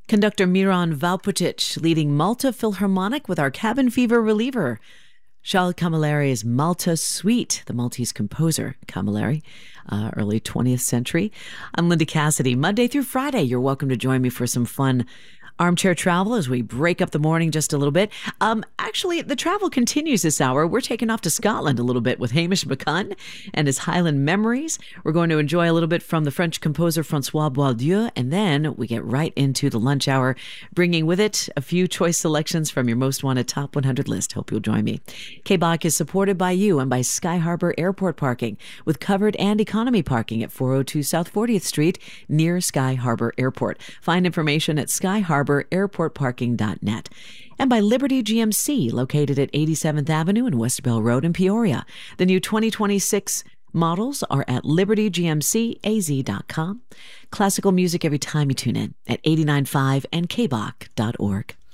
Conductor Miran Valputic leading Malta Philharmonic with our cabin fever reliever. Charles Camilleri's Malta Suite, the Maltese composer Camilleri, early 20th century. I'm Linda Cassidy. Monday through Friday, you're welcome to join me for some fun armchair travel as we break up the morning just a little bit. Actually, the travel continues this hour. We're taking off to Scotland a little bit with Hamish McCunn and his Highland Memories. We're going to enjoy a little bit from the French composer Francois Boieldieu, and then we get right into the lunch hour, bringing with it a few choice selections from your most wanted top 100 list. Hope you'll join me. KBAC is supported by you and by Sky Harbor Airport Parking, with covered and economy parking at 402 South 40th Street near Sky Harbor Airport. Find information at skyharbor.airportparking.net. And by Liberty GMC, located at 87th Avenue and West Bell Road in Peoria. The new 2026 models are at libertygmcaz.com. Classical music every time you tune in at 89.5 and kbach.org.